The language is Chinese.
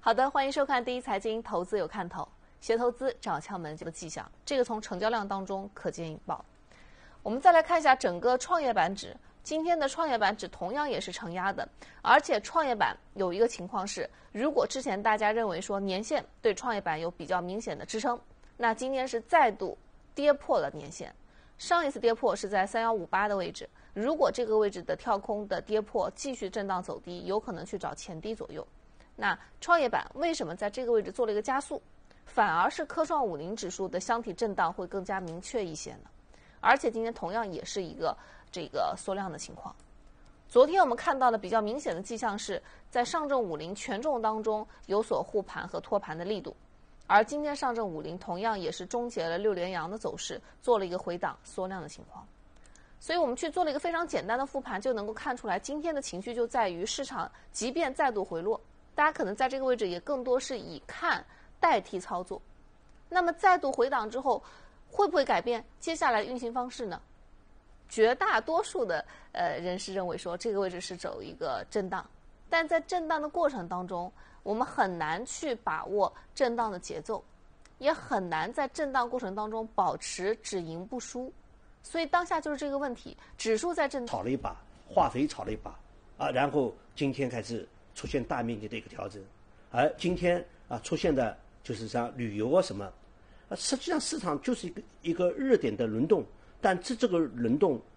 好的，欢迎收看第一财经投资有看头，学投资找窍门这个迹象，这个从成交量当中可见一斑。我们再来看一下整个创业板指，今天的创业板指同样也是承压的，而且创业板有一个情况是，如果之前大家认为说年线对创业板有比较明显的支撑，那今天是再度跌破了年线，上一次跌破是在3158的位置，如果这个位置的跳空的跌破继续震荡走低，有可能去找前低左右。那创业板为什么在这个位置做了一个加速，反而是科创50指数的箱体震荡会更加明确一些呢？而且今天同样也是一个这个缩量的情况。昨天我们看到的比较明显的迹象是在上证50权重当中有所护盘和托盘的力度，而今天上证50同样也是终结了6连阳的走势，做了一个回档缩量的情况。所以我们去做了一个非常简单的复盘，就能够看出来今天的情绪就在于市场即便再度回落，大家可能在这个位置也更多是以看代替操作。那么再度回档之后，会不会改变接下来的运行方式呢？绝大多数的人士认为说这个位置是走一个震荡，但在震荡的过程当中，我们很难去把握震荡的节奏，也很难在震荡过程当中保持只赢不输。所以当下就是这个问题，指数在震荡， 炒了一把，化肥炒了一把啊，然后今天开始出现大面积的一个调整，而今天啊出现的就是像旅游啊什么，实际上市场就是一个热点的轮动，但这个轮动